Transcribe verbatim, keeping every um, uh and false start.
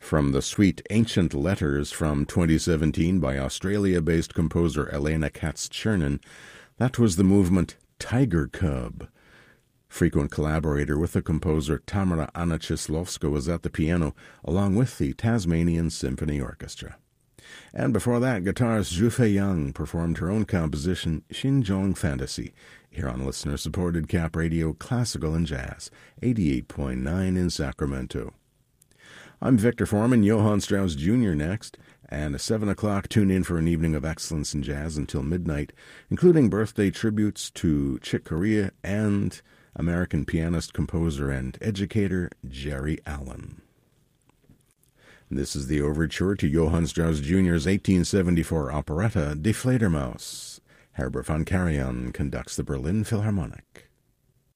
From the suite Ancient Letters from twenty seventeen by Australia-based composer Elena Katz-Chernin, that was the movement Tiger Cub. Frequent collaborator with the composer Tamara Anna Chislovska was at the piano, along with the Tasmanian Symphony Orchestra. And before that, guitarist Zhu Young performed her own composition, Xinzhong Fantasy, here on listener-supported Cap Radio Classical and Jazz, eighty-eight point nine in Sacramento. I'm Victor Foreman, Johann Strauss Junior next, and at seven o'clock tune in for an evening of excellence in jazz until midnight, including birthday tributes to Chick Corea and American pianist, composer, and educator Jerry Allen. This is the overture to Johann Strauss Junior's eighteen seventy-four operetta Die Fledermaus. Herbert von Karajan conducts the Berlin Philharmonic.